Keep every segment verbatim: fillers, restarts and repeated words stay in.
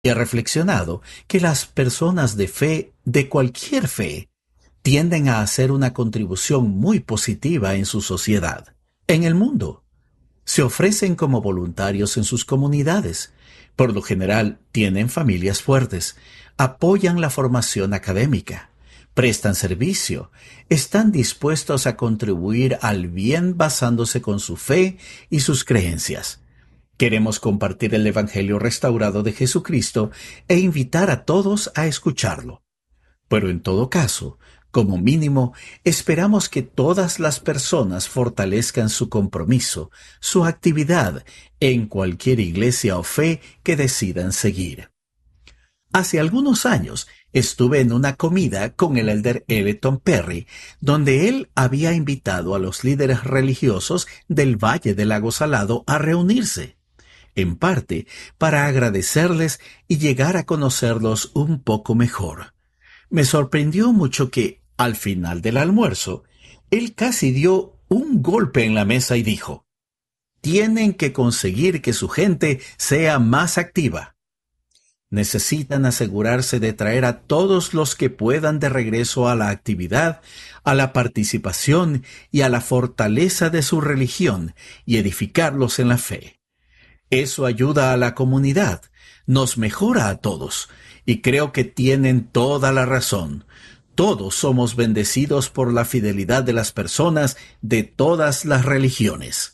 Y he reflexionado que las personas de fe, de cualquier fe, tienden a hacer una contribución muy positiva en su sociedad, en el mundo. Se ofrecen como voluntarios en sus comunidades. Por lo general, tienen familias fuertes, apoyan la formación académica, prestan servicio, están dispuestos a contribuir al bien basándose con su fe y sus creencias. Queremos compartir el Evangelio restaurado de Jesucristo e invitar a todos a escucharlo. Pero en todo caso, como mínimo, esperamos que todas las personas fortalezcan su compromiso, su actividad en cualquier iglesia o fe que decidan seguir. Hace algunos años estuve en una comida con el elder Elton Perry, donde él había invitado a los líderes religiosos del Valle del Lago Salado a reunirse, en parte para agradecerles y llegar a conocerlos un poco mejor. Me sorprendió mucho que, al final del almuerzo, él casi dio un golpe en la mesa y dijo: «Tienen que conseguir que su gente sea más activa. Necesitan asegurarse de traer a todos los que puedan de regreso a la actividad, a la participación y a la fortaleza de su religión y edificarlos en la fe. Eso ayuda a la comunidad, nos mejora a todos, y creo que tienen toda la razón. Todos somos bendecidos por la fidelidad de las personas de todas las religiones».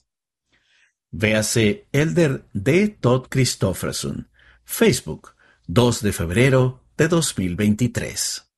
Véase Elder D. Todd Christofferson, Facebook, dos de febrero de dos mil veintitrés.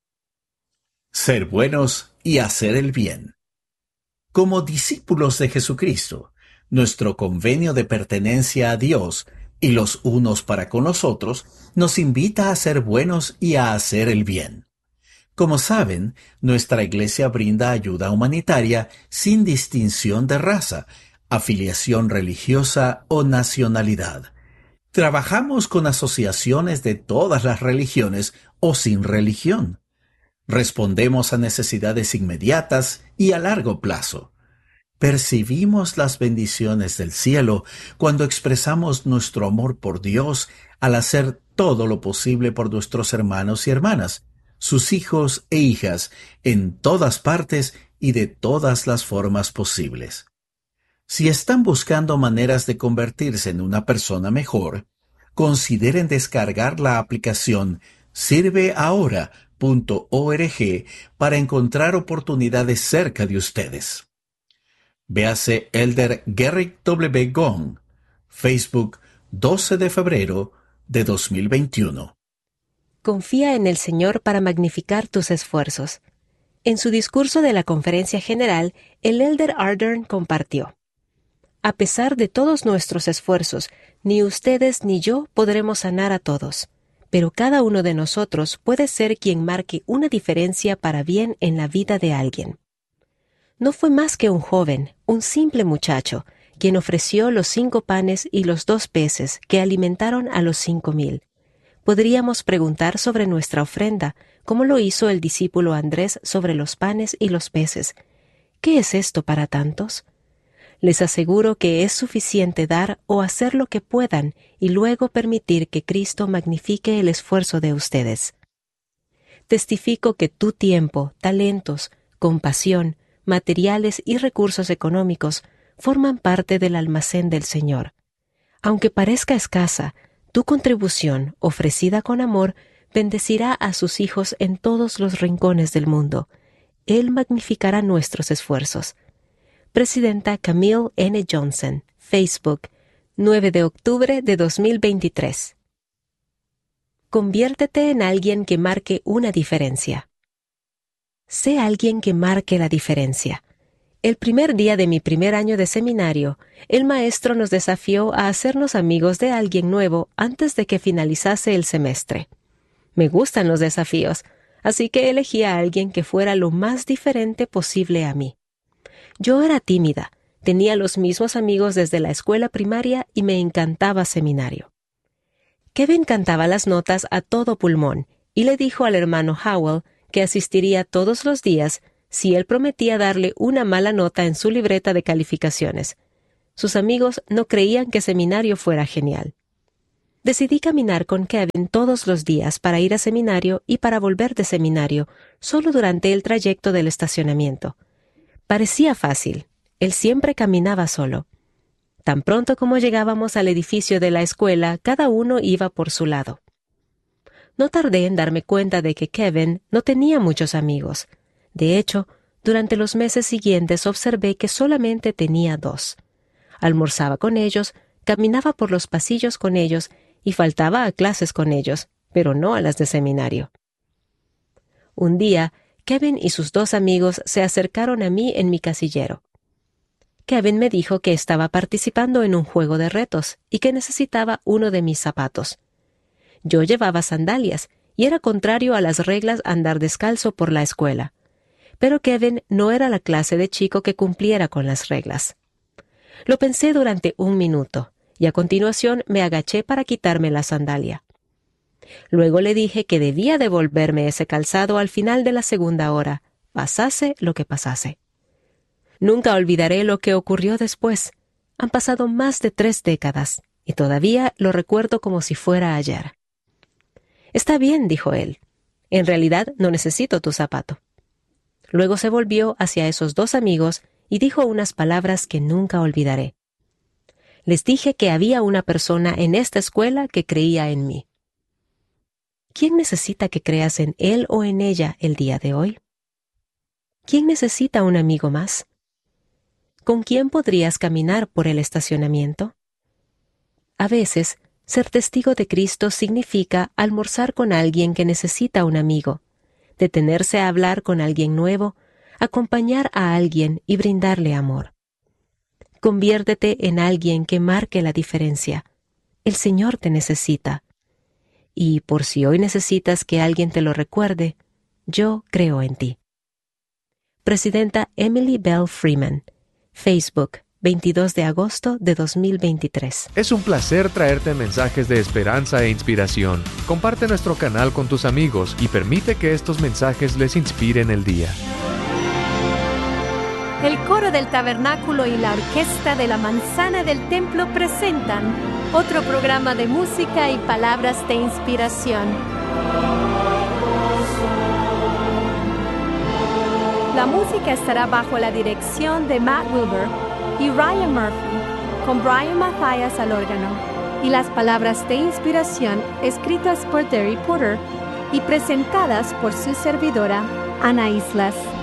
Ser buenos y hacer el bien. Como discípulos de Jesucristo, nuestro convenio de pertenencia a Dios y los unos para con los otros nos invita a ser buenos y a hacer el bien. Como saben, nuestra iglesia brinda ayuda humanitaria sin distinción de raza, afiliación religiosa o nacionalidad. Trabajamos con asociaciones de todas las religiones o sin religión. Respondemos a necesidades inmediatas y a largo plazo. Percibimos las bendiciones del cielo cuando expresamos nuestro amor por Dios al hacer todo lo posible por nuestros hermanos y hermanas, sus hijos e hijas, en todas partes y de todas las formas posibles. Si están buscando maneras de convertirse en una persona mejor, consideren descargar la aplicación sirve ahora punto org para encontrar oportunidades cerca de ustedes. Véase Elder Gerrick W. Gong, Facebook, doce de febrero de dos mil veintiuno. Confía en el Señor para magnificar tus esfuerzos. En su discurso de la Conferencia General, el Elder Ardern compartió: «A pesar de todos nuestros esfuerzos, ni ustedes ni yo podremos sanar a todos, pero cada uno de nosotros puede ser quien marque una diferencia para bien en la vida de alguien». No fue más que un joven, un simple muchacho, quien ofreció los cinco panes y los dos peces que alimentaron a los cinco mil. Podríamos preguntar sobre nuestra ofrenda, como lo hizo el discípulo Andrés sobre los panes y los peces. ¿Qué es esto para tantos? Les aseguro que es suficiente dar o hacer lo que puedan y luego permitir que Cristo magnifique el esfuerzo de ustedes. Testifico que tu tiempo, talentos, compasión, materiales y recursos económicos forman parte del almacén del Señor. Aunque parezca escasa, tu contribución, ofrecida con amor, bendecirá a sus hijos en todos los rincones del mundo. Él magnificará nuestros esfuerzos. Presidenta Camille N. Johnson, Facebook, nueve de octubre de dos mil veintitrés. Conviértete en alguien que marque una diferencia. Sé alguien que marque la diferencia. El primer día de mi primer año de seminario, el maestro nos desafió a hacernos amigos de alguien nuevo antes de que finalizase el semestre. Me gustan los desafíos, así que elegí a alguien que fuera lo más diferente posible a mí. Yo era tímida, tenía los mismos amigos desde la escuela primaria y me encantaba seminario. Kevin cantaba las notas a todo pulmón y le dijo al hermano Howell que asistiría todos los días si él prometía darle una mala nota en su libreta de calificaciones. Sus amigos no creían que seminario fuera genial. Decidí caminar con Kevin todos los días para ir a seminario y para volver de seminario, solo durante el trayecto del estacionamiento. Parecía fácil. Él siempre caminaba solo. Tan pronto como llegábamos al edificio de la escuela, cada uno iba por su lado. No tardé en darme cuenta de que Kevin no tenía muchos amigos. De hecho, durante los meses siguientes observé que solamente tenía dos. Almorzaba con ellos, caminaba por los pasillos con ellos y faltaba a clases con ellos, pero no a las de seminario. Un día, Kevin y sus dos amigos se acercaron a mí en mi casillero. Kevin me dijo que estaba participando en un juego de retos y que necesitaba uno de mis zapatos. Yo llevaba sandalias y era contrario a las reglas andar descalzo por la escuela. Pero Kevin no era la clase de chico que cumpliera con las reglas. Lo pensé durante un minuto y a continuación me agaché para quitarme la sandalia. Luego le dije que debía devolverme ese calzado al final de la segunda hora, pasase lo que pasase. Nunca olvidaré lo que ocurrió después. Han pasado más de tres décadas y todavía lo recuerdo como si fuera ayer. «Está bien», dijo él. «En realidad no necesito tu zapato». Luego se volvió hacia esos dos amigos y dijo unas palabras que nunca olvidaré. Les dije que había una persona en esta escuela que creía en mí. ¿Quién necesita que creas en él o en ella el día de hoy? ¿Quién necesita un amigo más? ¿Con quién podrías caminar por el estacionamiento? A veces, ser testigo de Cristo significa almorzar con alguien que necesita un amigo, detenerse a hablar con alguien nuevo, acompañar a alguien y brindarle amor. Conviértete en alguien que marque la diferencia. El Señor te necesita. Y por si hoy necesitas que alguien te lo recuerde, yo creo en ti. Presidenta Emily Bell Freeman, Facebook, veintidós de agosto de dos mil veintitrés. Es un placer traerte mensajes de esperanza e inspiración. Comparte nuestro canal con tus amigos y permite que estos mensajes les inspiren el día. El coro del tabernáculo y la orquesta de la manzana del templo presentan otro programa de música y palabras de inspiración. La música estará bajo la dirección de Matt Wilbur y Ryan Murphy, con Brian Mathias al órgano, y las palabras de inspiración escritas por Terry Porter y presentadas por su servidora, Ana Islas.